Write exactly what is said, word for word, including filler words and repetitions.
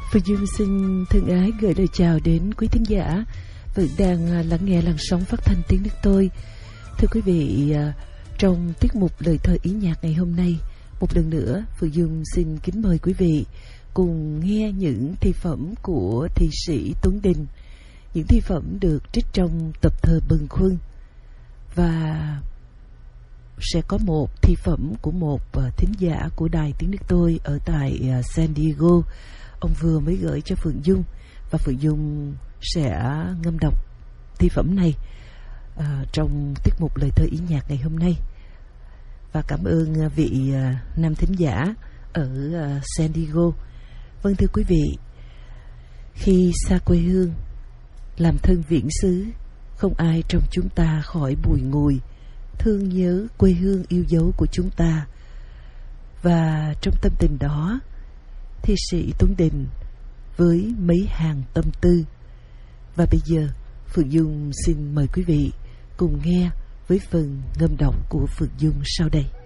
Phương Dung xin thân ái gửi lời chào đến quý thính giả vẫn đang lắng nghe làn sóng phát thanh tiếng nước tôi. Thưa quý vị, trong tiết mục lời thơ ý nhạc ngày hôm nay, một lần nữa Phương Dung xin kính mời quý vị cùng nghe những thi phẩm của thi sĩ Tuấn Đình. Những thi phẩm được trích trong tập thơ Bâng Khuâng, và sẽ có một thi phẩm của một thính giả của đài tiếng nước tôi ở tại San Diego. Ông vừa mới gửi cho Phượng Dung, và Phượng Dung sẽ ngâm đọc thi phẩm này à, trong tiết mục lời thơ ý nhạc ngày hôm nay. Và cảm ơn vị à, nam thính giả ở à, San Diego. Vâng, thưa quý vị, khi xa quê hương, làm thân viễn xứ, không ai trong chúng ta khỏi bùi ngùi thương nhớ quê hương yêu dấu của chúng ta. Và trong tâm tình đó, thi sĩ Tuấn Đình với mấy hàng tâm tư. Và bây giờ Phượng Dung xin mời quý vị cùng nghe với phần ngâm đọc của Phượng Dung sau đây.